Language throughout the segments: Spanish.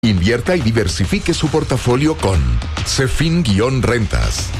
Invierta y diversifique su portafolio con Cefin-Rentas.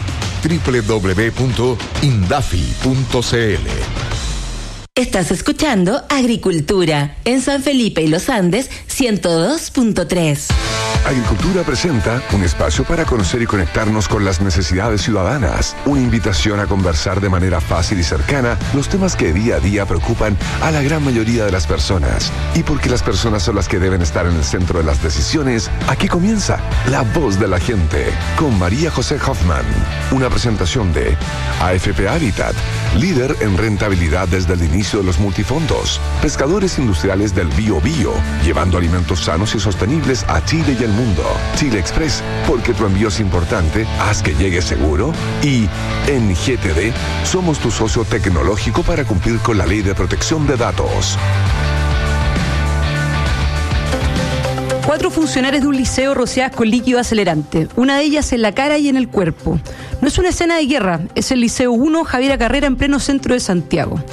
www.indafi.cl. Estás escuchando Agricultura en San Felipe y Los Andes 102.3. Agricultura presenta un espacio para conocer y conectarnos con las necesidades ciudadanas. Una invitación a conversar de manera fácil y cercana los temas que día a día preocupan a la gran mayoría de las personas. Y porque las personas son las que deben estar en el centro de las decisiones, aquí comienza La Voz de la Gente con María José Hoffman. Una presentación de AFP Habitat, líder en rentabilidad desde el inicio de los multifondos. Pescadores industriales del Bio Bio, llevando alimentos sanos y sostenibles a Chile y el mundo. Chile Express, porque tu envío es importante, haz que llegue seguro. Y en GTD, somos tu socio tecnológico para cumplir con la ley de protección de datos. 4 funcionarios de un liceo rociadas con líquido acelerante, una de ellas en la cara y en el cuerpo. No es una escena de guerra, es el Liceo 1 Javiera Carrera en pleno centro de Santiago.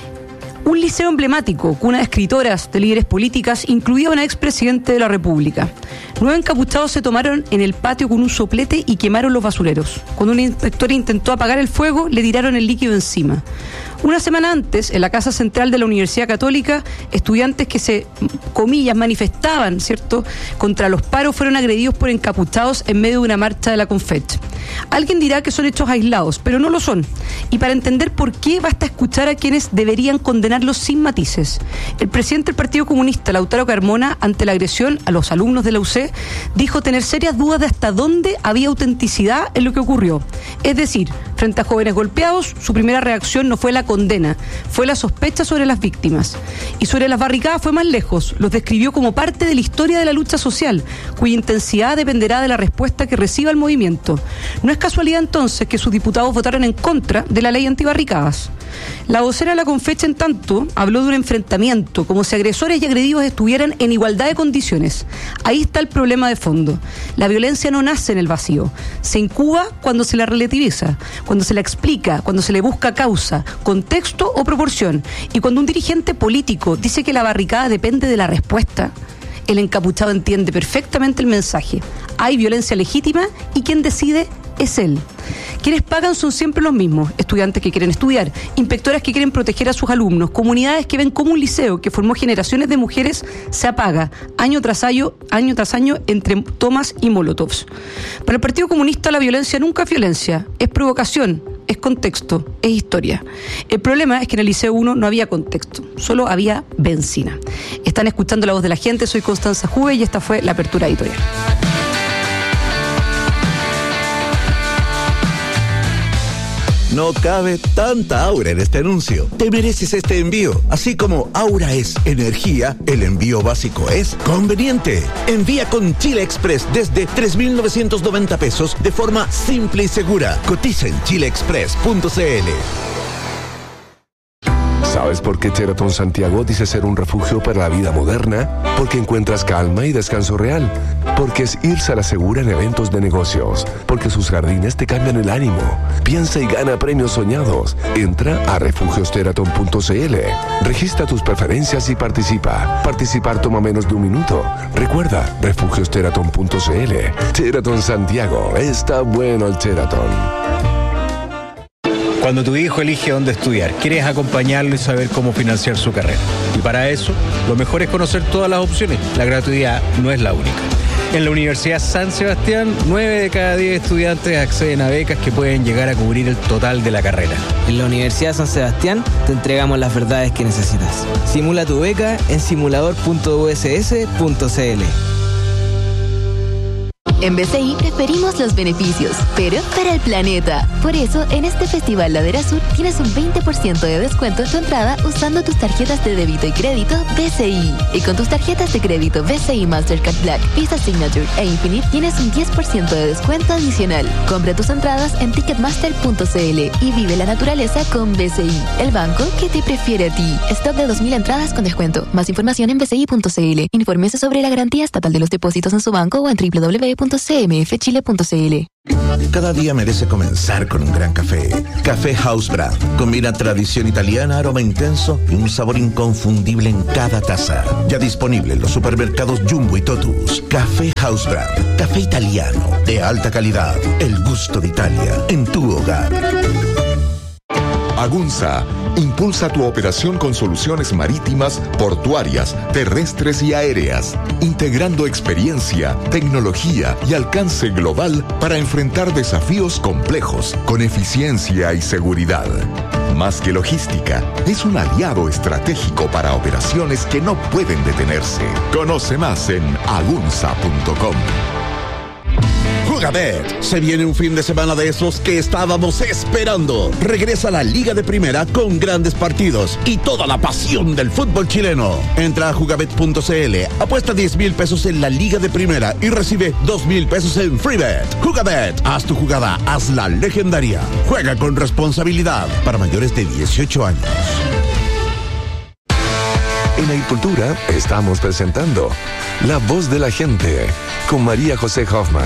Un liceo emblemático, cuna de escritoras, de líderes políticas, incluida una expresidente de la República. 9 encapuchados se tomaron en el patio con un soplete y quemaron los basureros. Cuando un inspector intentó apagar el fuego, le tiraron el líquido encima. Una semana antes, en la Casa Central de la Universidad Católica, estudiantes que se, comillas, manifestaban, ¿cierto?, contra los paros fueron agredidos por encapuchados en medio de una marcha de la Confech. Alguien dirá que son hechos aislados, pero no lo son. Y para entender por qué, basta escuchar a quienes deberían condenarlos sin matices. El presidente del Partido Comunista, Lautaro Carmona, ante la agresión a los alumnos de la UC, dijo tener serias dudas de hasta dónde había autenticidad en lo que ocurrió. Es decir, frente a jóvenes golpeados, su primera reacción no fue la condena, fue la sospecha sobre las víctimas. Y sobre las barricadas fue más lejos, los describió como parte de la historia de la lucha social, cuya intensidad dependerá de la respuesta que reciba el movimiento. No es casualidad entonces que sus diputados votaron en contra de la ley antibarricadas. La vocera de la Confech, en tanto, habló de un enfrentamiento, como si agresores y agredidos estuvieran en igualdad de condiciones. Ahí está el problema de fondo. La violencia no nace en el vacío. Se incuba cuando se la relativiza, cuando se la explica, cuando se le busca causa, contexto o proporción. Y cuando un dirigente político dice que la barricada depende de la respuesta, el encapuchado entiende perfectamente el mensaje. Hay violencia legítima y quien decide es él. Quienes pagan son siempre los mismos: estudiantes que quieren estudiar, inspectoras que quieren proteger a sus alumnos, comunidades que ven cómo un liceo que formó generaciones de mujeres se apaga año tras año entre tomas y molotovs. Para el Partido Comunista la violencia nunca es violencia, es provocación, es contexto, es historia. El problema es que en el Liceo 1 no había contexto, solo había benzina. Están escuchando La Voz de la Gente, soy Constanza Juve y esta fue la apertura editorial. No cabe tanta aura en este anuncio. Te mereces este envío. Así como aura es energía, el envío básico es conveniente. Envía con Chile Express desde 3.990 pesos de forma simple y segura. Cotiza en chileexpress.cl. ¿Sabes por qué Sheraton Santiago dice ser un refugio para la vida moderna? Porque encuentras calma y descanso real. Porque es irse a la segura en eventos de negocios. Porque sus jardines te cambian el ánimo. Piensa y gana premios soñados. Entra a refugiosheraton.cl. Registra tus preferencias y participa. Participar toma menos de un minuto. Recuerda, refugiosheraton.cl. Sheraton Santiago. Está bueno el Sheraton. Cuando tu hijo elige dónde estudiar, quieres acompañarlo y saber cómo financiar su carrera. Y para eso, lo mejor es conocer todas las opciones. La gratuidad no es la única. En la Universidad San Sebastián, 9 de cada 10 estudiantes acceden a becas que pueden llegar a cubrir el total de la carrera. En la Universidad San Sebastián te entregamos las verdades que necesitas. Simula tu beca en simulador.uss.cl. En BCI preferimos los beneficios, pero para el planeta. Por eso, en este Festival Ladera Sur tienes un 20% de descuento en tu entrada usando tus tarjetas de débito y crédito BCI. Y con tus tarjetas de crédito BCI Mastercard Black, Visa Signature e Infinite tienes un 10% de descuento adicional. Compra tus entradas en ticketmaster.cl y vive la naturaleza con BCI, el banco que te prefiere a ti. Stock de 2.000 entradas con descuento. Más información en bci.cl. Infórmese sobre la garantía estatal de los depósitos en su banco o en www.bci.cl. www.cmfchile.cl. Cada día merece comenzar con un gran café. Café House Brand. Combina tradición italiana, aroma intenso y un sabor inconfundible en cada taza. Ya disponible en los supermercados Jumbo y Totus. Café House Brand. Café italiano de alta calidad. El gusto de Italia en tu hogar. Agunza impulsa tu operación con soluciones marítimas, portuarias, terrestres y aéreas, integrando experiencia, tecnología y alcance global para enfrentar desafíos complejos con eficiencia y seguridad. Más que logística, es un aliado estratégico para operaciones que no pueden detenerse. Conoce más en agunza.com. Jugabet. Se viene un fin de semana de esos que estábamos esperando. Regresa a la Liga de Primera con grandes partidos y toda la pasión del fútbol chileno. Entra a jugabet.cl, apuesta 10,000 pesos en la Liga de Primera y recibe 2,000 pesos en FreeBet. Jugabet, haz tu jugada, hazla legendaria. Juega con responsabilidad para mayores de 18 años. En Agricultura estamos presentando La Voz de la Gente con María José Hoffman.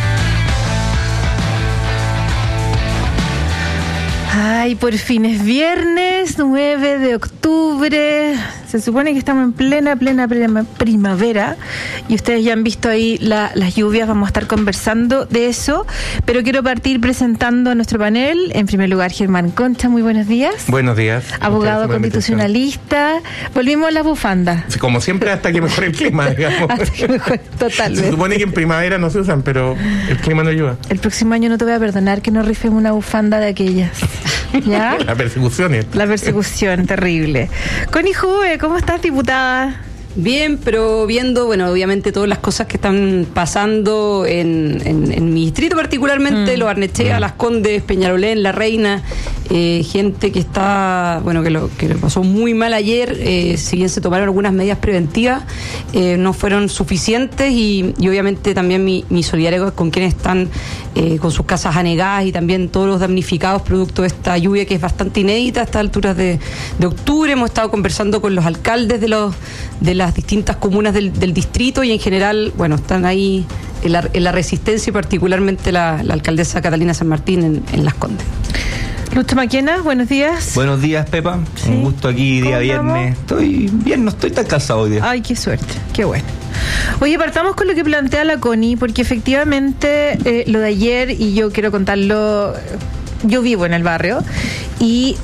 Ay, por fin es viernes 9 de octubre. Se supone que estamos en plena primavera y ustedes ya han visto ahí las lluvias. Vamos a estar conversando de eso, pero quiero partir presentando a nuestro panel. En primer lugar, Germán Concha, muy buenos días. Buenos días. Abogado constitucionalista. Volvimos a las bufandas. Sí, como siempre, hasta que mejore el clima, digamos. Hasta que mejore, totalmente. Se supone que en primavera no se usan, pero el clima no ayuda. El próximo año no te voy a perdonar que no rifemos una bufanda de aquellas. ¿Ya? La persecución. La persecución, terrible. Connie Juve, ¿cómo estás, diputada? Bien, pero viendo, bueno, obviamente todas las cosas que están pasando en mi distrito, particularmente Los Barnechea, Las Condes, Peñalolén, La Reina, gente que está, bueno, que lo pasó muy mal ayer. Si bien se tomaron algunas medidas preventivas, no fueron suficientes y obviamente también mi solidaridad con quienes están con sus casas anegadas y también todos los damnificados producto de esta lluvia que es bastante inédita a estas alturas de octubre. Hemos estado conversando con los alcaldes de las distintas comunas del distrito y en general, bueno, están ahí en la resistencia y particularmente la alcaldesa Catalina San Martín en Las Condes. Lucho Maquena, buenos días. Buenos días, Pepa. ¿Sí? Un gusto aquí, día viernes. Estoy bien, no estoy tan cansado hoy día. Ay, qué suerte, qué bueno. Oye, partamos con lo que plantea la Connie, porque efectivamente lo de ayer, y yo quiero contarlo, yo vivo en el barrio, y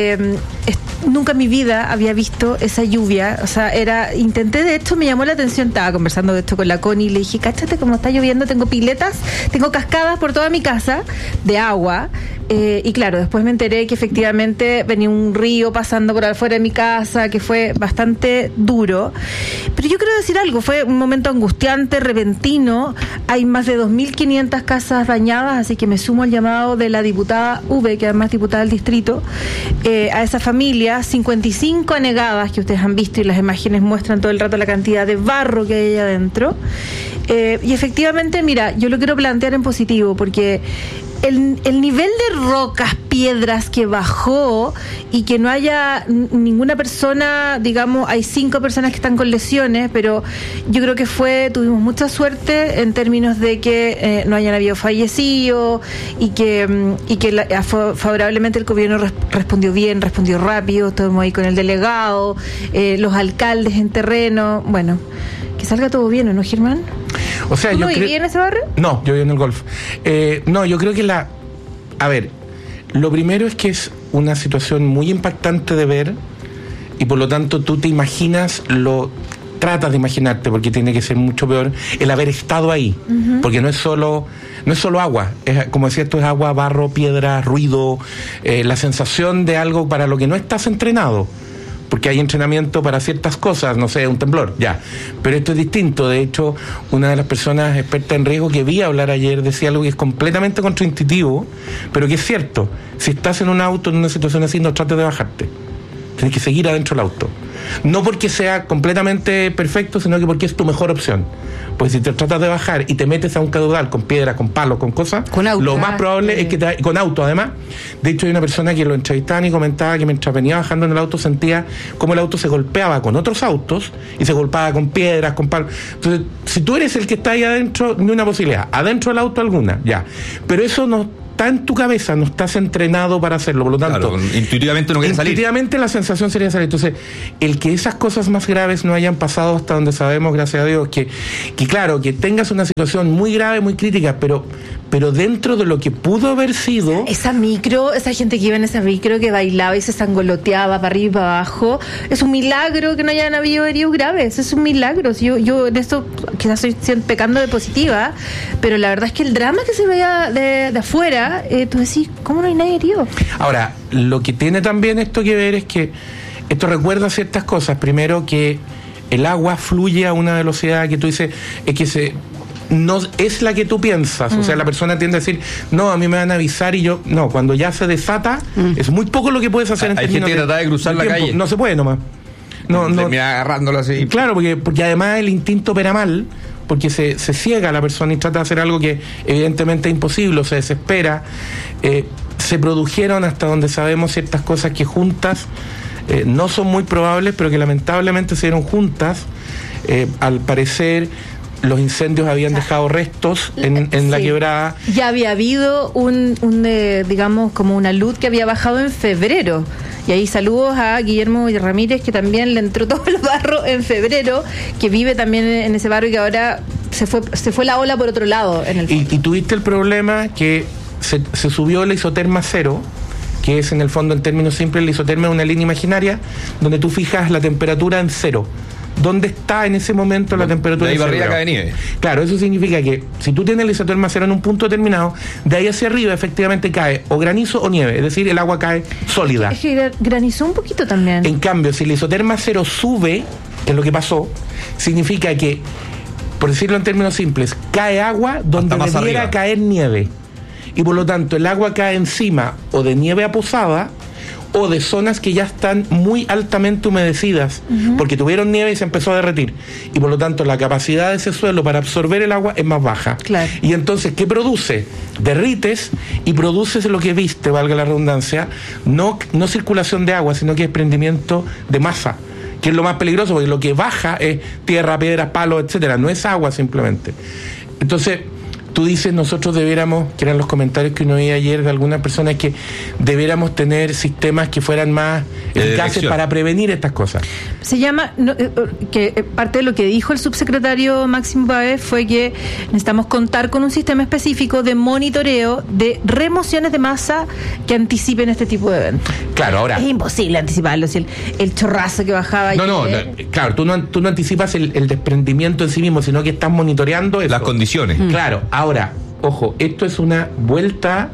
nunca en mi vida había visto esa lluvia. O sea, intenté, de hecho me llamó la atención, estaba conversando de esto con la Connie y le dije, cáchate cómo está lloviendo, tengo piletas, tengo cascadas por toda mi casa de agua. Y claro, después me enteré que efectivamente venía un río pasando por afuera de mi casa, que fue bastante duro. Pero yo quiero decir algo, fue un momento angustiante, repentino. Hay más de 2.500 casas dañadas, así que me sumo al llamado de la diputada V, que además es diputada del distrito, a esa familia, 55 anegadas que ustedes han visto y las imágenes muestran todo el rato la cantidad de barro que hay ahí adentro. Y efectivamente, mira, yo lo quiero plantear en positivo, porque el nivel de rocas, piedras que bajó y que no haya ninguna persona, digamos, hay 5 personas que están con lesiones, pero yo creo que tuvimos mucha suerte en términos de que no hayan habido fallecidos y que favorablemente el gobierno respondió bien, respondió rápido. Estuvimos ahí con el delegado, los alcaldes en terreno, bueno, que salga todo bien, ¿o no, Germán? O sea, ¿Tú no vivías en ese barrio? No, yo vivo en el Golf. No, yo creo que a ver, lo primero es que es una situación muy impactante de ver y por lo tanto tú te imaginas, tratas de imaginarte, porque tiene que ser mucho peor el haber estado ahí, porque no es solo agua, como decía, esto es agua, barro, piedra, ruido, la sensación de algo para lo que no estás entrenado. Porque hay entrenamiento para ciertas cosas, no sé, un temblor, ya. Pero esto es distinto. De hecho, una de las personas expertas en riesgo que vi hablar ayer decía algo que es completamente contraintuitivo, pero que es cierto. Si estás en un auto en una situación así, no trates de bajarte. Tienes que seguir adentro del auto. No porque sea completamente perfecto, sino que porque es tu mejor opción. Pues si te tratas de bajar y te metes a un caudal con piedras, con palos, con cosas, con auto, lo más probable es que con auto además. De hecho hay una persona que lo entrevistaban y comentaba que mientras venía bajando en el auto sentía cómo el auto se golpeaba con otros autos y se golpeaba con piedras, con palos. Entonces, si tú eres el que está ahí adentro, ni una posibilidad. Adentro del auto alguna, ya. Pero eso no está en tu cabeza, no estás entrenado para hacerlo, por lo tanto, claro, intuitivamente no quieres salir. Intuitivamente la sensación sería salir. Entonces, el que esas cosas más graves no hayan pasado hasta donde sabemos, gracias a Dios, que claro, que tengas una situación muy grave, muy crítica, pero dentro de lo que pudo haber sido... Esa gente que iba en esa micro que bailaba y se sangoloteaba para arriba y para abajo, es un milagro que no hayan habido heridos graves, es un milagro. Yo en esto quizás estoy pecando de positiva, pero la verdad es que el drama que se veía de afuera, tú decís, ¿cómo no hay nadie herido? Ahora, lo que tiene también esto que ver es que esto recuerda ciertas cosas. Primero, que el agua fluye a una velocidad que tú dices, es que no es la que tú piensas. O sea, la persona tiende a decir, no, a mí me van a avisar y yo, no, cuando ya se desata, es muy poco lo que puedes hacer en términos de... Hay gente que trata de cruzar la calle. No se puede nomás. No. Termina agarrándolo así. Claro, porque además el instinto opera mal, porque se ciega la persona y trata de hacer algo que evidentemente es imposible, o se desespera. Se produjeron, hasta donde sabemos, ciertas cosas que juntas no son muy probables, pero que lamentablemente se dieron juntas. Al parecer, los incendios habían dejado restos en la quebrada. Ya había habido digamos, como una luz que había bajado en febrero. Y ahí saludos a Guillermo Ramírez, que también le entró todo el barro en febrero, que vive también en ese barrio y que ahora se fue la ola por otro lado. En el fondo. Y tuviste el problema que se subió la isoterma cero, que es en el fondo, en términos simples, la isoterma es una línea imaginaria donde tú fijas la temperatura en cero. ¿Dónde está en ese momento la temperatura? De ahí para arriba cae nieve. Claro, eso significa que si tú tienes la isoterma cero en un punto determinado, de ahí hacia arriba efectivamente cae o granizo o nieve, es decir, el agua cae sólida. Es que granizó un poquito también. En cambio, si la isoterma cero sube, que es lo que pasó, significa que, por decirlo en términos simples, cae agua donde debiera caer nieve. Y por lo tanto, el agua cae encima o de nieve aposada o de zonas que ya están muy altamente humedecidas, porque tuvieron nieve y se empezó a derretir. Y por lo tanto, la capacidad de ese suelo para absorber el agua es más baja. Claro. Y entonces, ¿qué produce? Derrites y produces lo que viste, valga la redundancia, no circulación de agua, sino que desprendimiento de masa, que es lo más peligroso, porque lo que baja es tierra, piedras, palos, etcétera, no es agua simplemente. Entonces, tú dices, nosotros debiéramos, que eran los comentarios que uno veía ayer de algunas personas, que debiéramos tener sistemas que fueran más eficaces para prevenir estas cosas. Se llama, que parte de lo que dijo el subsecretario Máximo Báez fue que necesitamos contar con un sistema específico de monitoreo de remociones de masa que anticipen este tipo de eventos. Claro, ahora... Es imposible anticiparlo, si el chorrazo que bajaba... Claro, tú no anticipas el desprendimiento en sí mismo, sino que estás monitoreando eso. Las condiciones. Claro, ahora, ojo, esto es una vuelta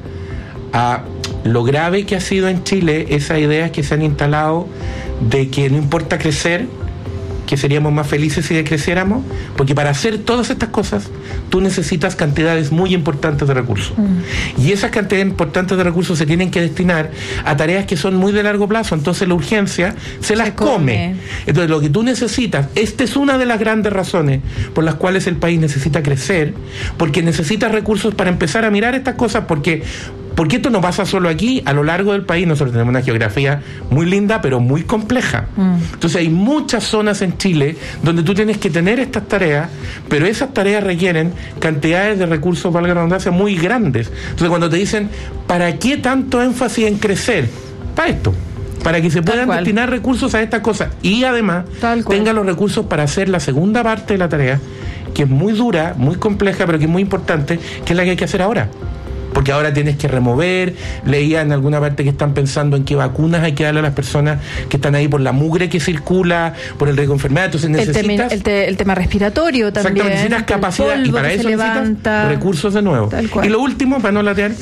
a lo grave que ha sido en Chile esas ideas que se han instalado de que no importa crecer, que seríamos más felices si decreciéramos, porque para hacer todas estas cosas tú necesitas cantidades muy importantes de recursos. Y esas cantidades importantes de recursos se tienen que destinar a tareas que son muy de largo plazo, entonces la urgencia se las come. Entonces lo que tú necesitas, esta es una de las grandes razones por las cuales el país necesita crecer, porque necesita recursos para empezar a mirar estas cosas, porque esto no pasa solo aquí, a lo largo del país nosotros tenemos una geografía muy linda, pero muy compleja. Entonces hay muchas zonas en Chile donde tú tienes que tener estas tareas, pero esas tareas requieren cantidades de recursos, valga la redundancia, muy grandes. Entonces cuando te dicen, ¿para qué tanto énfasis en crecer? Para esto, para que se puedan destinar recursos a estas cosas y además tengan los recursos para hacer la segunda parte de la tarea, que es muy dura, muy compleja, pero que es muy importante, que es la que hay que hacer ahora. Porque ahora tienes que remover, leía en alguna parte que están pensando en qué vacunas hay que darle a las personas que están ahí por la mugre que circula, por el riesgo de enfermedad. Entonces necesitas... El tema respiratorio también. Exactamente, necesitas capacidad y para eso necesitas recursos de nuevo. Y lo último, para no latear...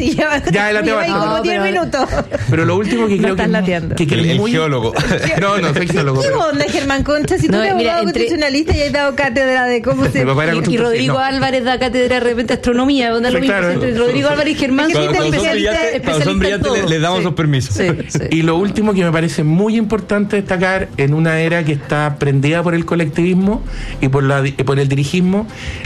Ya lateo como 10 minutos. Pero lo último que creo que el muy... geólogo. No soy geólogo. ¿Qué onda, Germán Concha? Si tú eres abogado constitucionalista y has dado cátedra de cómo se... Y Rodrigo Álvarez da cátedra de repente astronomía, donde lo mismo. Rodrigo amigo Álvaro y Germán son especialistas en todo. Les damos los permisos. Sí. Y lo último que me parece muy importante destacar, en una era que está prendida por el colectivismo y por el dirigismo,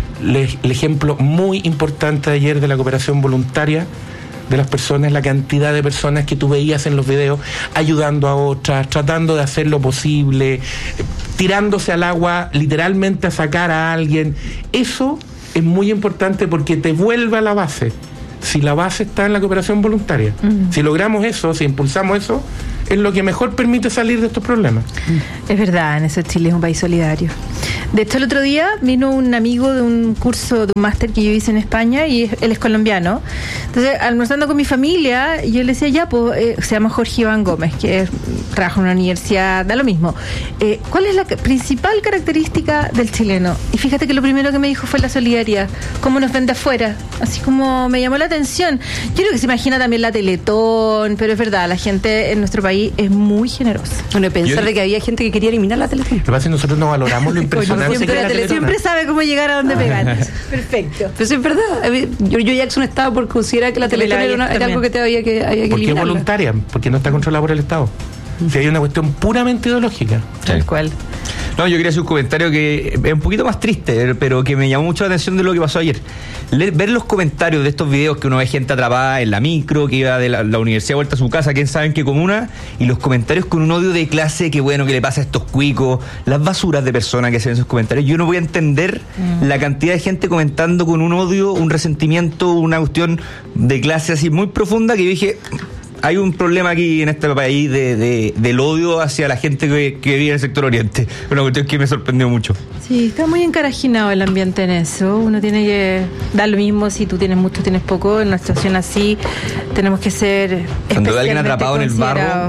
el ejemplo muy importante de ayer de la cooperación voluntaria de las personas, la cantidad de personas que tú veías en los videos ayudando a otras, tratando de hacer lo posible, tirándose al agua literalmente a sacar a alguien. Eso es muy importante porque te vuelve a la base. Si la base está en la cooperación voluntaria, si logramos eso, si impulsamos eso, es lo que mejor permite salir de estos problemas. Es verdad, en eso Chile es un país solidario. De hecho, el otro día vino un amigo de un curso, de un máster que yo hice en España, y él es colombiano. Entonces, almorzando con mi familia, yo le decía, se llama Jorge Iván Gómez, que trabaja en una universidad, da lo mismo. ¿Cuál es la principal característica del chileno? Y fíjate que lo primero que me dijo fue la solidaridad, cómo nos ven de afuera, así como me llamó la atención. Yo creo que se imagina también la Teletón, pero es verdad, la gente en nuestro país es muy generosa. Bueno, pensar de que había gente que quería eliminar la Teletón. Lo que pasa es que nosotros no valoramos lo impresionante que es la Teletón. Siempre sabe cómo llegar a donde pegar. Perfecto. Pero sí, es verdad. Yo Jackson estaba por considerar que la Teletón era algo que había que porque eliminar. Es voluntaria, porque no está controlada por el Estado. Si hay una cuestión puramente ideológica. Tal cual. No, yo quería hacer un comentario que es un poquito más triste, pero que me llamó mucho la atención de lo que pasó ayer. Ver los comentarios de estos videos que uno ve gente atrapada en la micro, que iba de la universidad vuelta a su casa, quién sabe en qué comuna, y los comentarios con un odio de clase, que bueno, que le pasa a estos cuicos, las basuras de personas que hacen esos comentarios. Yo no voy a entender la cantidad de gente comentando con un odio, un resentimiento, una cuestión de clase así muy profunda, que yo dije... Hay un problema aquí en este país del odio hacia la gente que vive en el sector oriente. Una cuestión que me sorprendió mucho. Sí, está muy encarajinado el ambiente en eso. Uno tiene que dar lo mismo si tú tienes mucho, tienes poco. En una situación así tenemos que ser cuando hay alguien atrapado en el barro,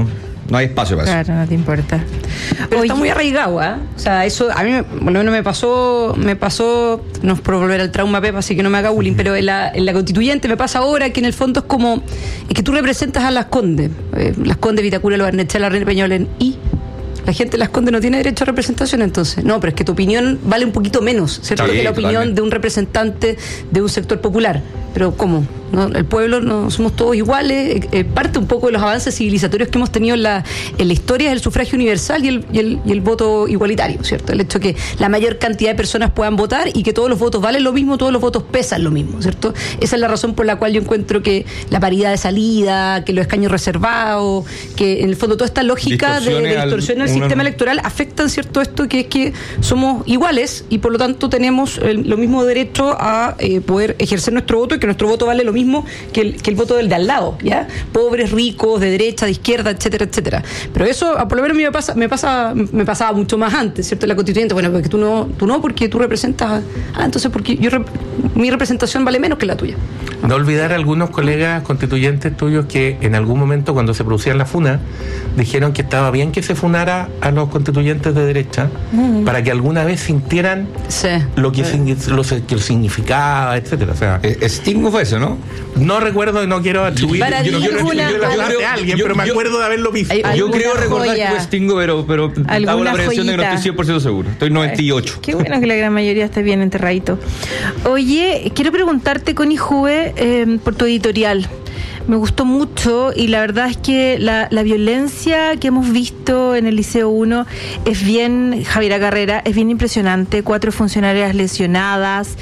no hay espacio para eso. Claro, no te importa. Pero está muy arraigado, ¿eh? O sea, eso a mí me pasó, no es por volver al trauma, Pepa, así que no me haga bullying, pero en la constituyente me pasa ahora que en el fondo es que tú representas a Las Condes, Vitacura, Los Barnechea, la Reina Peñalolén, y la gente de Las Condes no tiene derecho a representación, entonces. No, pero es que tu opinión vale un poquito menos, ¿cierto? Que la opinión de un representante de un sector popular. Pero ¿cómo? ¿No? El pueblo no somos todos iguales. Parte un poco de los avances civilizatorios que hemos tenido en la historia es el sufragio universal y el voto igualitario, ¿cierto? El hecho de que la mayor cantidad de personas puedan votar y que todos los votos valen lo mismo, todos los votos pesan lo mismo, ¿cierto? Esa es la razón por la cual yo encuentro que la paridad de salida, que los escaños reservados, que en el fondo toda esta lógica de distorsión al sistema electoral afectan, ¿cierto? Esto que es que somos iguales y por lo tanto tenemos lo mismo derecho a poder ejercer nuestro voto y que nuestro voto vale lo mismo que el voto del de al lado, ¿ya? Pobres, ricos, de derecha, de izquierda, etcétera, etcétera. Pero eso, por lo menos me pasaba mucho más antes, ¿cierto? La constituyente, bueno, porque tú no porque tú representas entonces porque mi representación vale menos que la tuya. No olvidar a algunos colegas constituyentes tuyos que en algún momento cuando se producían las funas dijeron que estaba bien que se funara a los constituyentes de derecha para que alguna vez sintieran lo que significaba, etcétera. O sea, Stingo fue eso, ¿no? No recuerdo y no quiero atribuir a alguien, pero me acuerdo de haberlo visto. Yo creo recordar que fue Stingo, pero hago la prevención de que no estoy 100% seguro. Estoy 98. Qué bueno que la gran mayoría esté bien enterradito. Oye, quiero preguntarte, Connie Juve, por tu editorial. Me gustó mucho y la verdad es que la violencia que hemos visto en el Liceo 1 es bien, Javiera Carrera, es bien impresionante. 4 funcionarias lesionadas.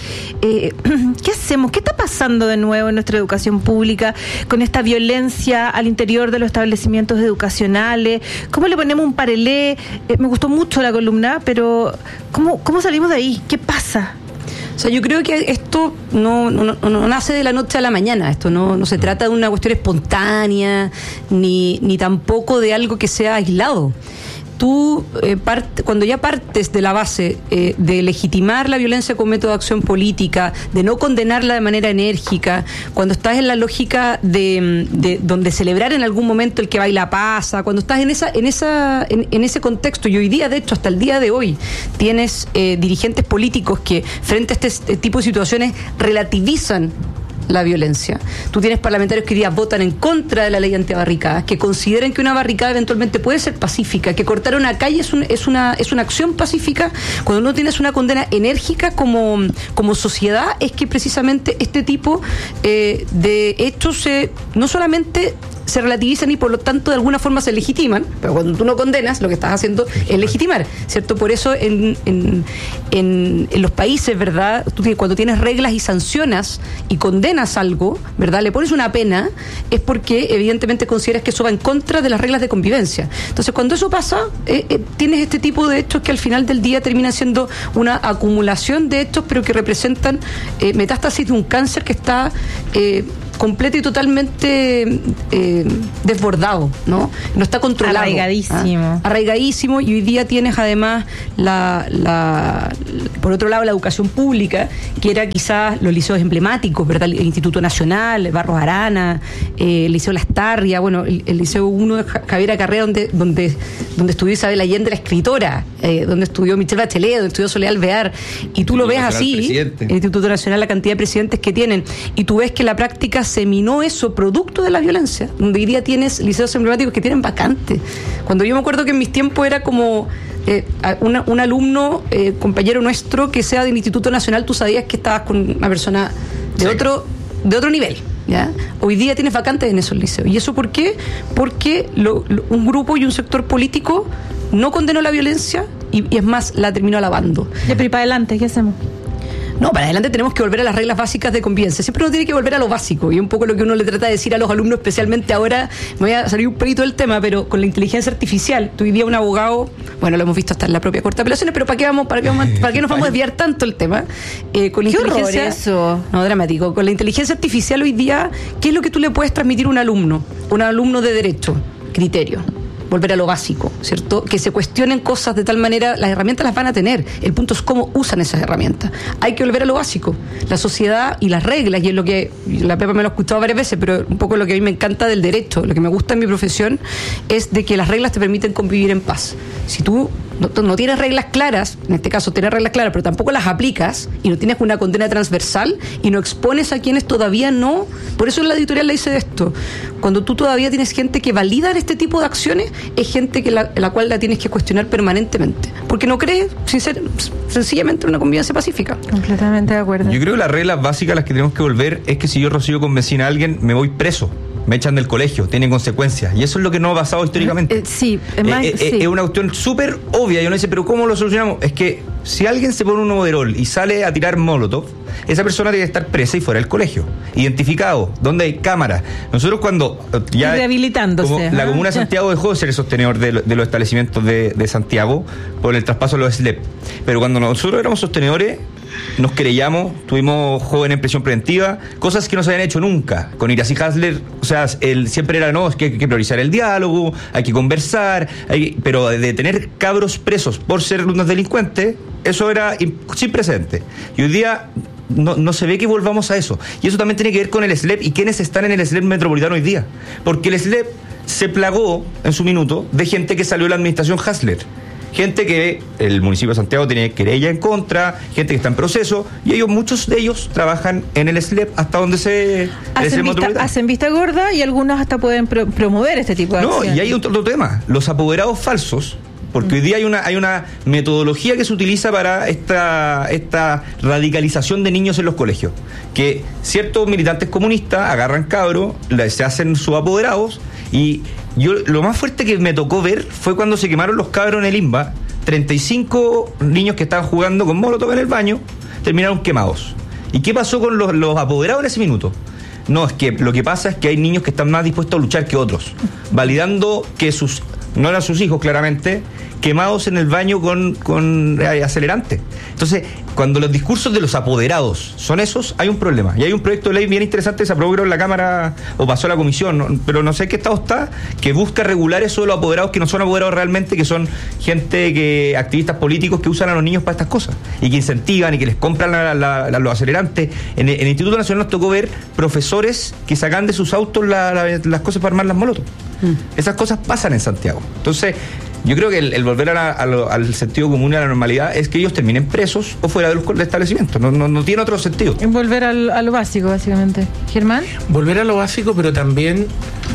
¿Qué hacemos? ¿Qué está pasando de nuevo en nuestra educación pública con esta violencia al interior de los establecimientos educacionales? ¿Cómo le ponemos un parelé? Me gustó mucho la columna, pero ¿cómo salimos de ahí? ¿Qué pasa? O sea, yo creo que esto no nace de la noche a la mañana. Esto no se trata de una cuestión espontánea, ni tampoco de algo que sea aislado. Tú, cuando ya partes de la base de legitimar la violencia como método de acción política, de no condenarla de manera enérgica, cuando estás en la lógica de donde celebrar en algún momento el que baila pasa, cuando estás en ese contexto, y hoy día, de hecho, hasta el día de hoy, tienes dirigentes políticos que frente a este tipo de situaciones relativizan la violencia. Tú tienes parlamentarios que hoy día votan en contra de la ley antibarricadas, que consideran que una barricada eventualmente puede ser pacífica, que cortar una calle es una acción pacífica. Cuando no tienes una condena enérgica como sociedad, es que precisamente este tipo de hechos no solamente se relativizan y por lo tanto de alguna forma se legitiman, pero cuando tú no condenas, lo que estás haciendo es legitimar, ¿cierto? Por eso en los países, ¿verdad? Tú cuando tienes reglas y sancionas y condenas algo, ¿verdad? Le pones una pena, es porque evidentemente consideras que eso va en contra de las reglas de convivencia. Entonces cuando eso pasa, tienes este tipo de hechos que al final del día terminan siendo una acumulación de hechos, pero que representan metástasis de un cáncer que está completo y totalmente desbordado, ¿no? No está controlado. Arraigadísimo. Arraigadísimo, y hoy día tienes además por otro lado la educación pública, que era quizás los liceos emblemáticos, ¿verdad? El Instituto Nacional, el Barros Arana, el Liceo Las Tarrias, bueno, el Liceo 1 de Javiera Carrera, donde estudió Isabel Allende, la escritora, donde estudió Michelle Bachelet, donde estudió Soledad Alvear, y tú lo ves así, el Instituto Nacional, la cantidad de presidentes que tienen, y tú ves que la práctica se minó eso producto de la violencia, donde hoy día tienes liceos emblemáticos que tienen vacante. Cuando yo me acuerdo que en mis tiempos era como un alumno, compañero nuestro, que sea del Instituto Nacional, tú sabías que estabas con una persona de otro nivel, ¿ya? Hoy día tienes vacantes en esos liceos. ¿Y eso por qué? Porque un grupo y un sector político no condenó la violencia y es más, la terminó alabando. Ya, pero ¿y para adelante qué hacemos? No, para adelante tenemos que volver a las reglas básicas de convivencia. Siempre uno tiene que volver a lo básico, y un poco lo que uno le trata de decir a los alumnos, especialmente ahora, me voy a salir un pelito del tema, pero con la inteligencia artificial, tú hoy día un abogado, bueno, lo hemos visto hasta en la propia Corte de Apelaciones, pero ¿para qué nos vamos a desviar tanto el tema? Con la inteligencia, eso. No, dramático. Con la inteligencia artificial hoy día, ¿qué es lo que tú le puedes transmitir a un alumno de derecho? Criterio. Volver a lo básico, ¿cierto? Que se cuestionen cosas de tal manera, las herramientas las van a tener, el punto es cómo usan esas herramientas. Hay que volver a lo básico, la sociedad y las reglas, y es lo que la Pepa me lo ha escuchado varias veces, pero un poco lo que a mí me encanta del derecho, lo que me gusta en mi profesión, es de que las reglas te permiten convivir en paz. Si tú no tienes reglas claras, en este caso tienes reglas claras, pero tampoco las aplicas, y no tienes una condena transversal, y no expones a quienes todavía no. Por eso en la editorial le dice esto: cuando tú todavía tienes gente que valida este tipo de acciones, es gente que la cual la tienes que cuestionar permanentemente, porque no cree sencillamente en una convivencia pacífica. Completamente de acuerdo. Yo creo que las reglas básicas a las que tenemos que volver es que si yo rocío con benzina a alguien, me voy preso. Me echan del colegio, tienen consecuencias. Y eso es lo que no ha pasado históricamente. Sí, es una cuestión súper obvia. Y uno dice, ¿pero cómo lo solucionamos? Es que si alguien se pone un overol y sale a tirar molotov, esa persona debe estar presa y fuera del colegio. Identificado, donde hay cámaras. Nosotros cuando ya... Rehabilitándose. Como la Comuna de Santiago dejó de ser el sostenedor de los establecimientos de Santiago por el traspaso de los SLEP. Pero cuando nosotros éramos sostenedores, nos querellamos, tuvimos jóvenes en prisión preventiva, cosas que no se habían hecho nunca. Con Iracy Hasler, o sea, él siempre era, no, es que hay que priorizar el diálogo, hay que conversar, pero de tener cabros presos por ser unos delincuentes, eso era sin precedente. Y hoy día no se ve que volvamos a eso. Y eso también tiene que ver con el SLEP y quienes están en el SLEP metropolitano hoy día. Porque el SLEP se plagó en su minuto de gente que salió de la administración Hasler. Gente que el municipio de Santiago tiene querella en contra, gente que está en proceso, y muchos de ellos trabajan en el SLEP hasta donde se... Hacen vista gorda, y algunos hasta pueden promover este tipo de acciones. No, y hay otro tema, los apoderados falsos, porque hoy día hay una metodología que se utiliza para esta radicalización de niños en los colegios, que ciertos militantes comunistas agarran cabros, se hacen sus apoderados, y yo lo más fuerte que me tocó ver fue cuando se quemaron los cabros en el INBA. 35 niños que estaban jugando con molotov en el baño terminaron quemados. ¿Y qué pasó con los apoderados en ese minuto? No, es que lo que pasa es que hay niños que están más dispuestos a luchar que otros, validando que no eran sus hijos claramente, quemados en el baño con acelerante. Entonces, cuando los discursos de los apoderados son esos, hay un problema. Y hay un proyecto de ley bien interesante que se aprobó en la Cámara o pasó a la Comisión, pero no sé en qué estado está, que busca regular eso de los apoderados que no son apoderados realmente, que son activistas políticos que usan a los niños para estas cosas y que incentivan y que les compran los acelerantes. En el Instituto Nacional nos tocó ver profesores que sacan de sus autos las cosas para armar las molotov. Esas cosas pasan en Santiago. Entonces, Yo creo que el volver al sentido común y a la normalidad es que ellos terminen presos o fuera de los establecimientos. No tiene otro sentido. Volver a lo básico, básicamente. Germán. Volver a lo básico, pero también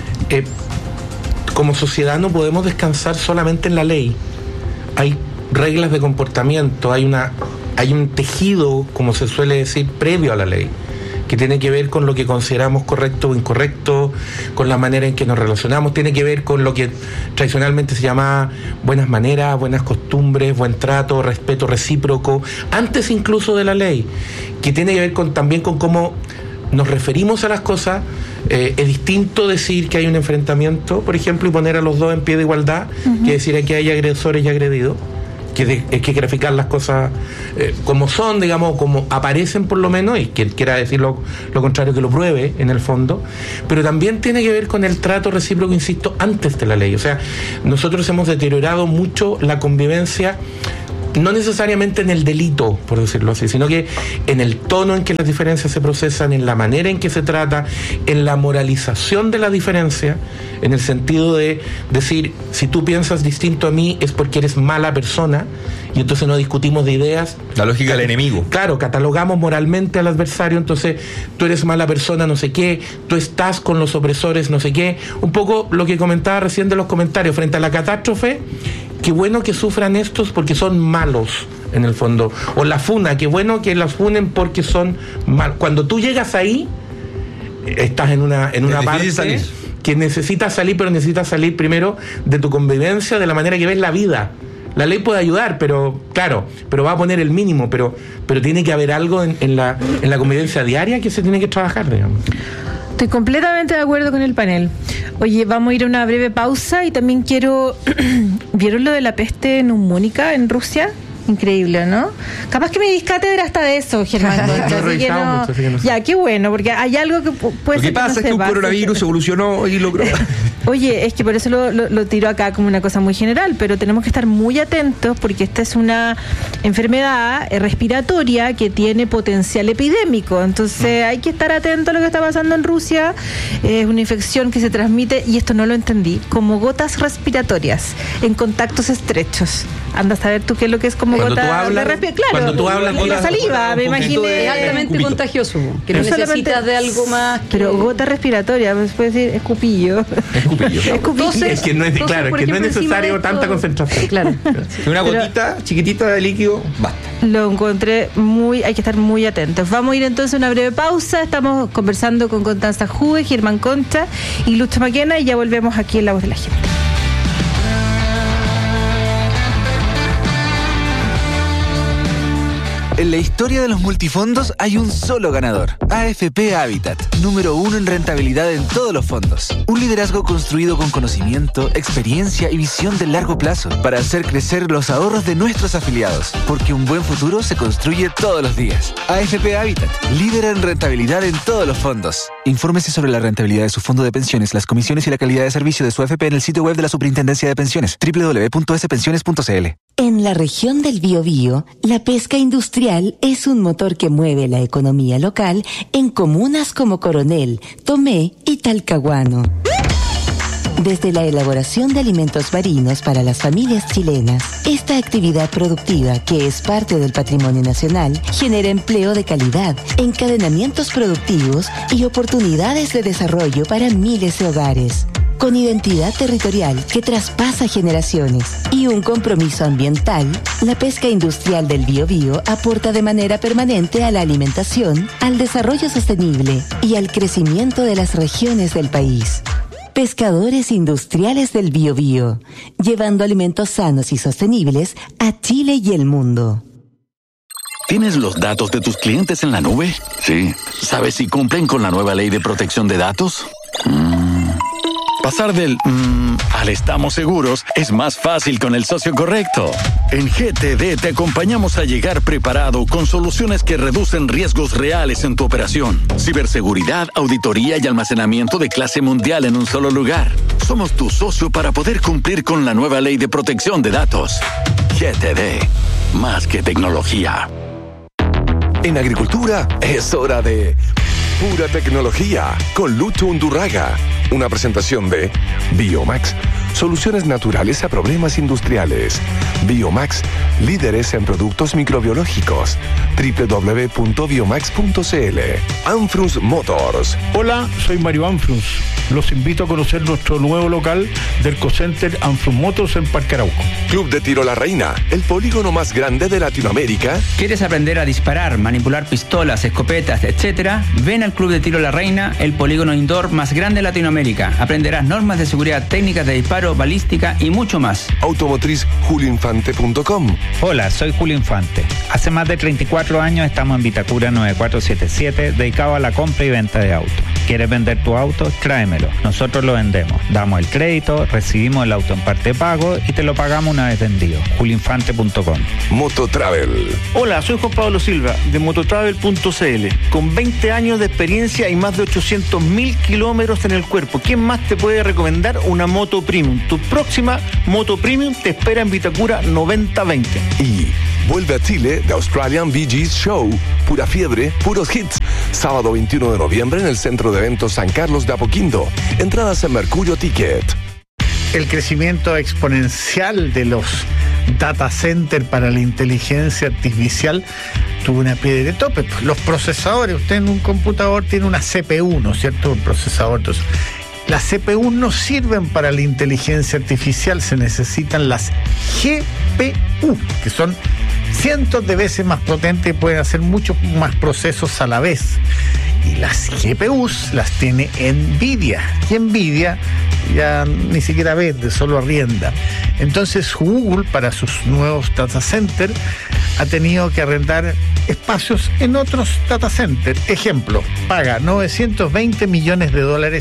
como sociedad no podemos descansar solamente en la ley. Hay reglas de comportamiento, hay un tejido, como se suele decir, previo a la ley, que tiene que ver con lo que consideramos correcto o incorrecto, con la manera en que nos relacionamos, tiene que ver con lo que tradicionalmente se llama buenas maneras, buenas costumbres, buen trato, respeto recíproco, antes incluso de la ley, que tiene que ver también con cómo nos referimos a las cosas. Es distinto decir que hay un enfrentamiento, por ejemplo, y poner a los dos en pie de igualdad, que decir que hay agresores y agredidos. Que hay que graficar las cosas como son, digamos, como aparecen por lo menos, y quien quiera decir lo contrario que lo pruebe en el fondo, pero también tiene que ver con el trato recíproco, insisto, antes de la ley. O sea, nosotros hemos deteriorado mucho la convivencia, no necesariamente en el delito, por decirlo así, sino que en el tono en que las diferencias se procesan, en la manera en que se trata, en la moralización de la diferencia, en el sentido de decir, si tú piensas distinto a mí es porque eres mala persona, y entonces no discutimos de ideas. La lógica del enemigo. Claro, catalogamos moralmente al adversario, entonces tú eres mala persona, no sé qué, tú estás con los opresores, no sé qué. Un poco lo que comentaba recién de los comentarios, frente a la catástrofe, qué bueno que sufran estos porque son malos, en el fondo. O la funa, qué bueno que las funen porque son malos. Cuando tú llegas ahí, estás en una parte salir, que necesitas salir, pero necesitas salir primero de tu convivencia, de la manera que ves la vida. La ley puede ayudar, pero claro, pero va a poner el mínimo, pero tiene que haber algo en la convivencia diaria que se tiene que trabajar, digamos. Estoy completamente de acuerdo con el panel. Oye, vamos a ir a una breve pausa y también quiero... ¿Vieron lo de la peste neumónica en Rusia? Increíble, ¿no? Capaz que me dis cátedra hasta de eso, Germán. Ya, qué bueno, porque hay algo que puede ser. Lo que pasa es que un coronavirus evolucionó y logró. Oye, es que por eso lo tiro acá como una cosa muy general, pero tenemos que estar muy atentos porque esta es una enfermedad respiratoria que tiene potencial epidémico. Entonces hay que estar atento a lo que está pasando en Rusia. Es una infección que se transmite, y esto no lo entendí, como gotas respiratorias en contactos estrechos. Anda a saber tú qué es lo que es como cuando gota de respiración. Claro, cuando tú hablas y la saliva, me imaginé. Es altamente contagioso, que no necesitas de algo más. Pero gota respiratoria, pues puede decir escupillo. Es que no es, claro, es que no es necesario tanta concentración. Claro. Una gotita chiquitita de líquido, basta. Lo encontré hay que estar muy atentos. Vamos a ir entonces a una breve pausa. Estamos conversando con Constanza Juve, Germán Concha y Lucho Maquena, y ya volvemos aquí en La Voz de la Gente. En la historia de los multifondos hay un solo ganador, AFP Habitat, número 1 en rentabilidad en todos los fondos. Un liderazgo construido con conocimiento, experiencia y visión de largo plazo para hacer crecer los ahorros de nuestros afiliados, porque un buen futuro se construye todos los días. AFP Habitat, líder en rentabilidad en todos los fondos. Infórmese sobre la rentabilidad de su fondo de pensiones, las comisiones y la calidad de servicio de su AFP en el sitio web de la Superintendencia de Pensiones, www.spensiones.cl. En la región del Biobío, la pesca industrial es un motor que mueve la economía local en comunas como Coronel, Tomé y Talcahuano. Desde la elaboración de alimentos marinos para las familias chilenas, esta actividad productiva, que es parte del patrimonio nacional, genera empleo de calidad, encadenamientos productivos y oportunidades de desarrollo para miles de hogares. Con identidad territorial que traspasa generaciones y un compromiso ambiental, la pesca industrial del Biobío aporta de manera permanente a la alimentación, al desarrollo sostenible y al crecimiento de las regiones del país. Pescadores Industriales del Biobío, llevando alimentos sanos y sostenibles a Chile y el mundo. ¿Tienes los datos de tus clientes en la nube? Sí. ¿Sabes si cumplen con la nueva ley de protección de datos? Pasar del al estamos seguros es más fácil con el socio correcto. En GTD te acompañamos a llegar preparado con soluciones que reducen riesgos reales en tu operación. Ciberseguridad, auditoría y almacenamiento de clase mundial en un solo lugar. Somos tu socio para poder cumplir con la nueva ley de protección de datos. GTD, más que tecnología. En agricultura es hora de Pura Tecnología con Lucho Undurraga. Una presentación de Biomax, soluciones naturales a problemas industriales. Biomax, líderes en productos microbiológicos. www.biomax.cl. Anfrus Motors. Hola, soy Mario Anfrus. Los invito a conocer nuestro nuevo local del Ecocenter Anfrus Motors en Parque Arauco. Club de Tiro La Reina, el polígono más grande de Latinoamérica. ¿Quieres aprender a disparar, manipular pistolas, escopetas, etcétera? Ven al Club de Tiro La Reina, el polígono indoor más grande de Latinoamérica. Aprenderás normas de seguridad, técnicas de disparo, balística y mucho más. Automotriz julioinfante.com. Hola, soy Julio Infante. Hace más de 34 años estamos en Vitacura 9477, dedicado a la compra y venta de autos. ¿Quieres vender tu auto? Tráemelo. Nosotros lo vendemos. Damos el crédito, recibimos el auto en parte de pago y te lo pagamos una vez vendido. julioinfante.com. Mototravel. Hola, soy Juan Pablo Silva de mototravel.cl. Con 20 años de experiencia y más de 800.000 kilómetros en el cuerpo. ¿Quién más te puede recomendar una moto premium? Tu próxima moto premium te espera en Vitacura 9020. Y vuelve a Chile The Australian Bee Gees Show. Pura fiebre, puros hits. Sábado 21 de noviembre en el Centro de Eventos San Carlos de Apoquindo. Entradas en Mercurio Ticket. El crecimiento exponencial de los data centers para la inteligencia artificial tuvo una piedra de tope. Los procesadores, usted en un computador tiene una CPU, ¿no es cierto? Un procesador. Entonces, las CPU no sirven para la inteligencia artificial, se necesitan las GPU, que son cientos de veces más potentes y pueden hacer muchos más procesos a la vez. Y las GPUs las tiene Nvidia. Y Nvidia ya ni siquiera vende, solo arrienda. Entonces Google, para sus nuevos data centers, ha tenido que arrendar espacios en otros data centers. Ejemplo, paga $920 millones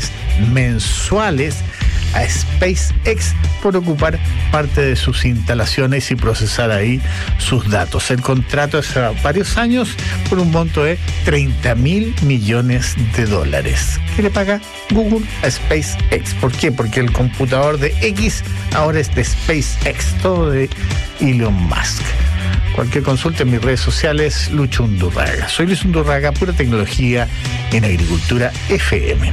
mensuales a SpaceX por ocupar parte de sus instalaciones y procesar ahí sus datos. El contrato es a varios años por un monto de $30.000 millones. ¿Qué le paga Google a SpaceX? ¿Por qué? Porque el computador de X ahora es de SpaceX, todo de Elon Musk. Cualquier consulta en mis redes sociales, Lucho Undurraga. Soy Luis Undurraga, pura tecnología en Agricultura FM.